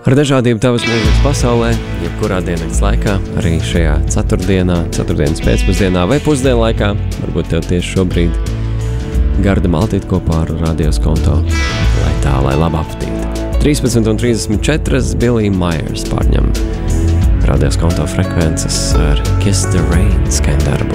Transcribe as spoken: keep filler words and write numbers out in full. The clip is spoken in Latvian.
Ar dažādību tavas mūzikas pasaulē, jebkurā diennakts laikā, arī šajā ceturtdienā, ceturtdienas pēcpusdienā vai pusdienu laikā, varbūt tev tieši šobrīd garda maltīt kopā ar radios konto, lai tā, lai labi apetīti. trīspadsmit un trīsdesmit četri Billy Myers pārņem radios konto frekvences ar Kiss the Rain skaņdarbu.